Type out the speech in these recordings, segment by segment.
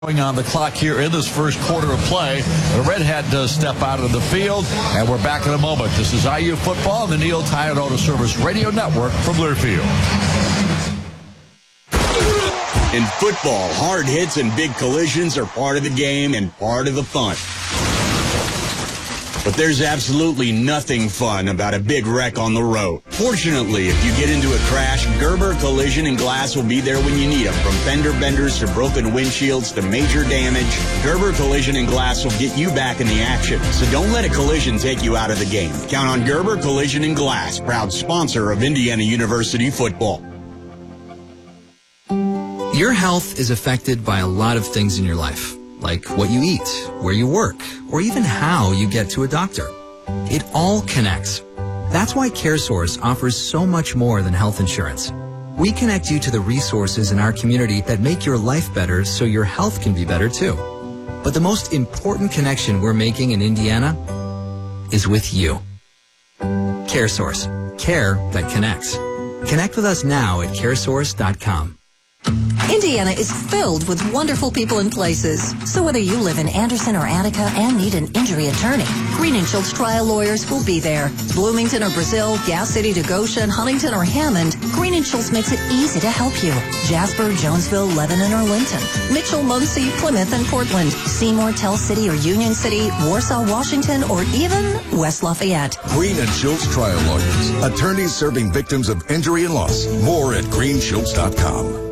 On the clock here in this first quarter of play. The Red Hat does step out of the field, and we're back in a moment. This is IU Football on the Neil Tide Auto Service Radio Network from Learfield. In football, hard hits and big collisions are part of the game and part of the fun. But there's absolutely nothing fun about a big wreck on the road. Fortunately, if you get into a crash, Gerber Collision and Glass will be there when you need them. From fender benders to broken windshields to major damage, Gerber Collision and Glass will get you back in the action. So don't let a collision take you out of the game. Count on Gerber Collision and Glass, proud sponsor of Indiana University football. Your health is affected by a lot of things in your life, like what you eat, where you work, or even how you get to a doctor. It all connects. That's why CareSource offers so much more than health insurance. We connect you to the resources in our community that make your life better so your health can be better too. But the most important connection we're making in Indiana is with you. CareSource. Care that connects. Connect with us now at caresource.com. Indiana is filled with wonderful people and places. So whether you live in Anderson or Attica and need an injury attorney, Green & Schultz trial lawyers will be there. Bloomington or Brazil, Gas City to Goshen, Huntington or Hammond, Green & Schultz makes it easy to help you. Jasper, Jonesville, Lebanon or Linton, Mitchell, Muncie, Plymouth and Portland, Seymour, Tell City or Union City, Warsaw, Washington or even West Lafayette. Green & Schultz trial lawyers, attorneys serving victims of injury and loss. More at greenschultz.com.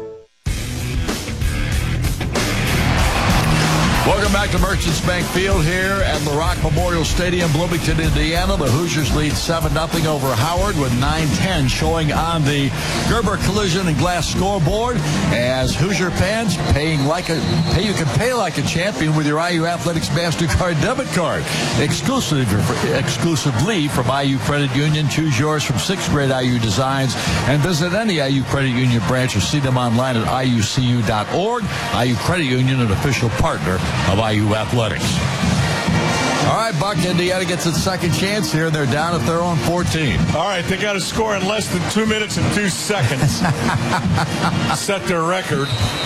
Welcome back to Merchants Bank Field here at the Rock Memorial Stadium, Bloomington, Indiana. The Hoosiers lead 7-0 over Howard with 9:10 showing on the Gerber Collision and Glass scoreboard. As Hoosier fans, you can pay like a champion with your IU Athletics MasterCard debit card. Exclusively from IU Credit Union. Choose yours from 6th grade IU designs and visit any IU Credit Union branch or see them online at iucu.org. IU Credit Union, an official partner of IU Athletics. All right, Buck, Indiana gets its second chance here. They're down at their own 14. All right, they got to score in less than 2 minutes and 2 seconds. Set their record.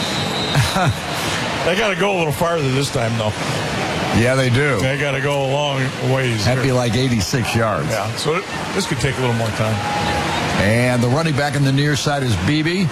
They got to go a little farther this time, though. Yeah, they do. They got to go a long ways. That'd be like 86 yards. Yeah, so this could take a little more time. And the running back on the near side is Beebe.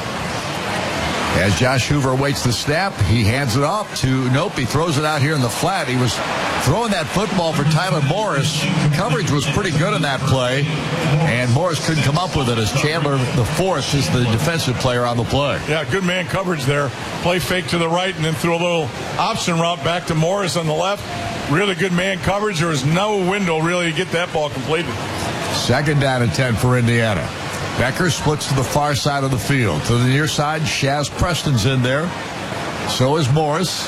As Josh Hoover awaits the snap, he hands it off to he throws it out here in the flat. He was throwing that football for Tyler Morris. Coverage was pretty good in that play, and Morris couldn't come up with it as Chandler, the fourth, is the defensive player on the play. Yeah, good man coverage there. Play fake to the right and then threw a little option route back to Morris on the left. Really good man coverage. There was no window really to get that ball completed. Second down and 10 for Indiana. Becker splits to the far side of the field. To the near side, Shaz Preston's in there. So is Morris.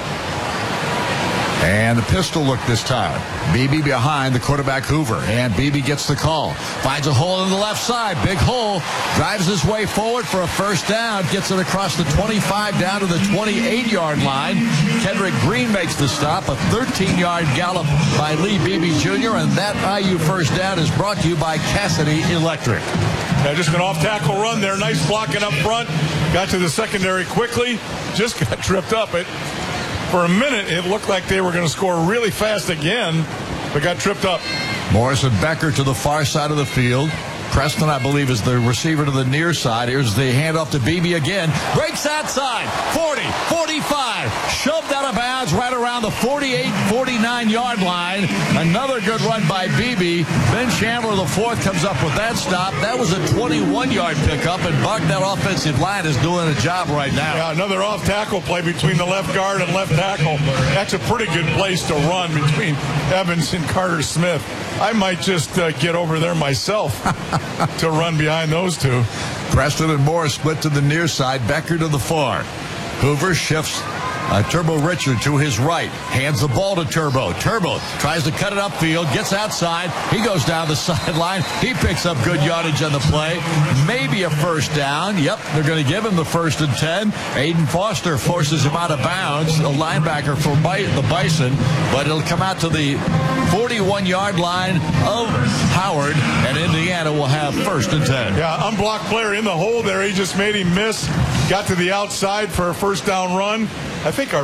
And the pistol look this time. Beebe behind the quarterback Hoover. And Beebe gets the call. Finds a hole in the left side. Big hole. Drives his way forward for a first down. Gets it across the 25 down to the 28-yard line. Kendrick Green makes the stop. A 13-yard gallop by Lee Beebe Jr. And that IU first down is brought to you by Cassidy Electric. Yeah, just an off-tackle run there. Nice blocking up front. Got to the secondary quickly. Just got tripped up. For a minute, it looked like they were going to score really fast again, but got tripped up. Morris and Becker to the far side of the field. Preston, I believe, is the receiver to the near side. Here's the handoff to Beebe again. Breaks outside. 40, 45. Shoved out of bounds right around the 48, 49-yard line. Another good run by Beebe. Ben Chandler, the fourth, comes up with that stop. That was a 21-yard pickup, and Buck, that offensive line is doing a job right now. Yeah, another off-tackle play between the left guard and left tackle. That's a pretty good place to run between Evans and Carter Smith. I might just get over there myself to run behind those two. Preston and Morris split to the near side. Becker to the far. Hoover shifts Turbo Richard to his right. Hands the ball to Turbo. Turbo tries to cut it upfield. Gets outside. He goes down the sideline. He picks up good yardage on the play. Maybe a first down. Yep, they're going to give him the 1st and 10. Aiden Foster forces him out of bounds. A linebacker for the Bison. But it'll come out to the 41-yard line of Howard. And Indiana will have 1st and 10. Yeah, unblocked player in the hole there. He just made him miss. got to the outside for a first down run. I think our